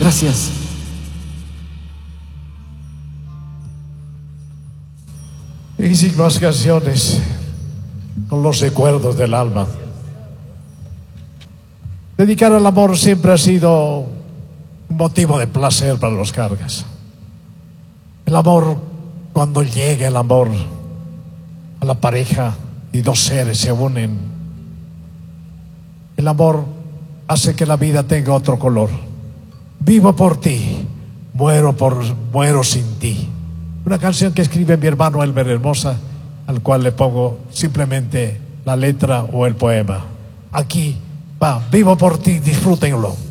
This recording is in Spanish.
Gracias. Y más canciones con los recuerdos del alma. Dedicar al amor siempre ha sido un motivo de placer para los Cargas. El amor, cuando llega el amor a la pareja y dos seres se unen, el amor hace que la vida tenga otro color. Vivo por ti, muero sin ti. Una canción que escribe mi hermano Elmer Hermosa, al cual le pongo simplemente la letra o el poema. Aquí va, vivo por ti, disfrútenlo.